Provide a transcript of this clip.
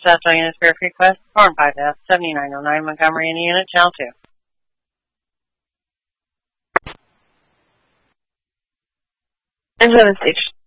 South Unit Fair Request, Form 5F, 7909 Montgomery, Indiana, Channel 2. Antenna station.